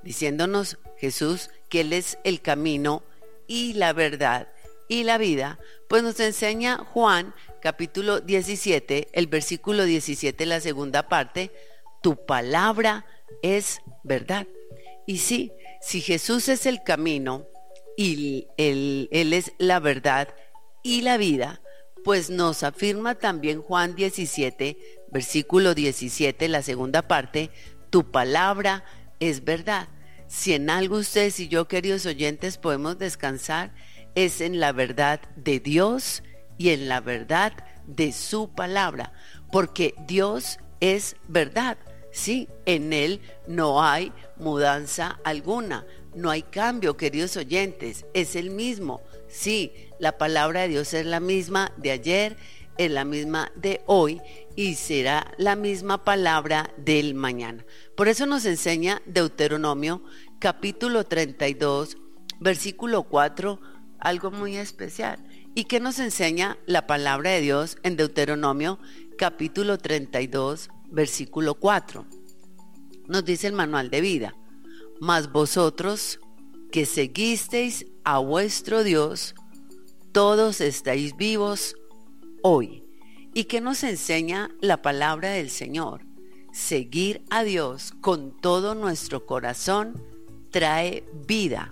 diciéndonos Jesús que Él es el camino y la verdad y la vida, pues nos enseña Juan capítulo 17, el versículo 17, la segunda parte: tu palabra es verdad. Y sí, si Jesús es el camino y él es la verdad y la vida, pues nos afirma también Juan 17, versículo 17, la segunda parte: tu palabra es verdad. Si en algo ustedes y yo, queridos oyentes, podemos descansar, es en la verdad de Dios y en la verdad de su palabra, porque Dios es verdad. Sí, en Él no hay mudanza alguna, no hay cambio, queridos oyentes, es el mismo. Sí, la palabra de Dios es la misma de ayer, es la misma de hoy y será la misma palabra del mañana. Por eso nos enseña Deuteronomio capítulo 32, versículo 4, algo muy especial. ¿Y qué nos enseña la palabra de Dios en Deuteronomio capítulo 32, versículo 4? Nos dice el manual de vida: mas vosotros que seguisteis a vuestro Dios, todos estáis vivos hoy. ¿Y qué nos enseña la palabra del Señor? Seguir a Dios con todo nuestro corazón trae vida,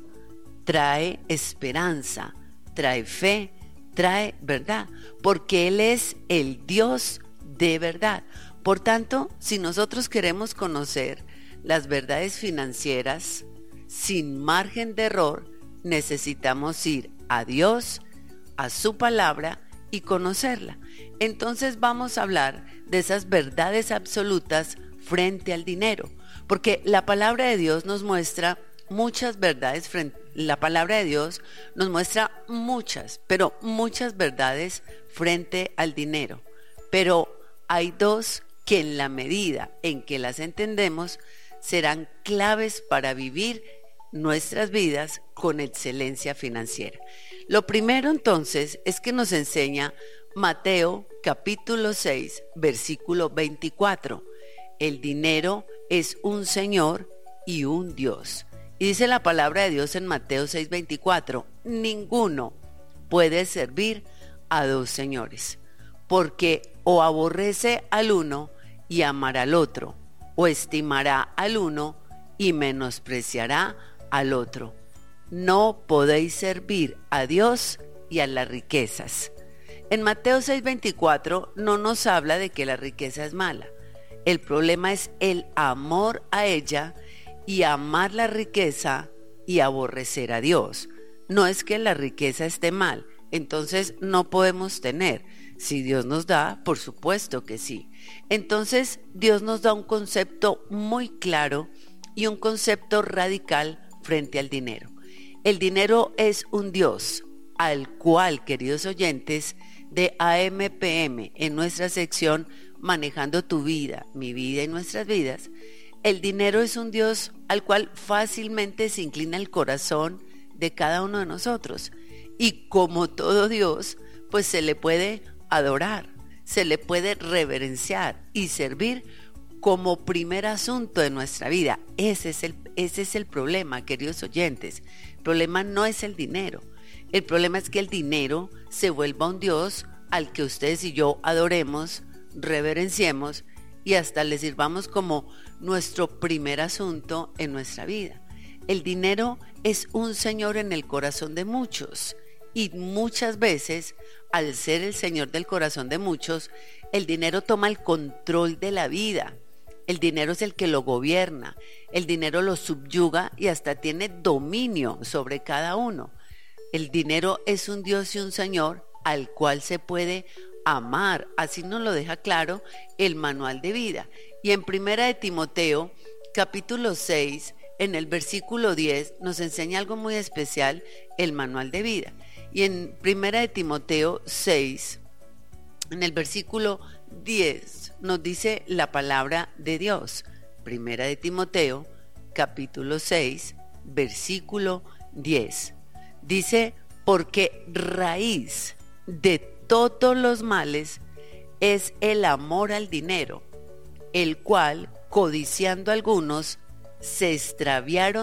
trae esperanza, trae fe, trae verdad, porque Él es el Dios de verdad. Por tanto, si nosotros queremos conocer las verdades financieras sin margen de error, necesitamos ir a Dios, a su palabra y conocerla. Entonces vamos a hablar de esas verdades absolutas frente al dinero, porque la palabra de Dios nos muestra muchas verdades la palabra de Dios nos muestra muchas, pero muchas verdades frente al dinero. Pero hay dos que en la medida en que las entendemos serán claves para vivir nuestras vidas con excelencia financiera. Lo primero entonces es que nos enseña Mateo capítulo 6, versículo 24. El dinero es un Señor y un Dios. Y dice la palabra de Dios en Mateo 6:24: ninguno puede servir a dos señores, porque o aborrece al uno y amará al otro, o estimará al uno y menospreciará al otro. No podéis servir a Dios y a las riquezas. En Mateo 6:24 no nos habla de que la riqueza es mala. El problema es el amor a ella y amar la riqueza y aborrecer a Dios. No es que la riqueza esté mal, entonces no podemos tener. Si Dios nos da, por supuesto que sí. Entonces Dios nos da un concepto muy claro y un concepto radical frente al dinero. El dinero es un Dios al cual, queridos oyentes de AMPM, en nuestra sección Manejando tu vida, mi vida y nuestras vidas, el dinero es un Dios al cual fácilmente se inclina el corazón de cada uno de nosotros. Y como todo Dios, pues se le puede adorar, se le puede reverenciar y servir como primer asunto de nuestra vida. Ese es el problema, queridos oyentes. El problema no es el dinero. El problema es que el dinero se vuelva un Dios al que ustedes y yo adoremos, reverenciemos y hasta le sirvamos como nuestro primer asunto en nuestra vida. El dinero es un señor en el corazón de muchos y muchas veces, al ser el señor del corazón de muchos, el dinero toma el control de la vida. El dinero es el que lo gobierna, el dinero lo subyuga y hasta tiene dominio sobre cada uno. El dinero es un Dios y un Señor al cual se puede amar, así nos lo deja claro el manual de vida. Y en Primera de Timoteo, capítulo 6, en el versículo 10, nos enseña algo muy especial el manual de vida. Y en Primera de Timoteo 6, en el versículo 10, nos dice la palabra de Dios. Primera de Timoteo, capítulo 6, versículo 10. Dice: porque raíz de todos los males es el amor al dinero, el cual, codiciando algunos, se extraviaron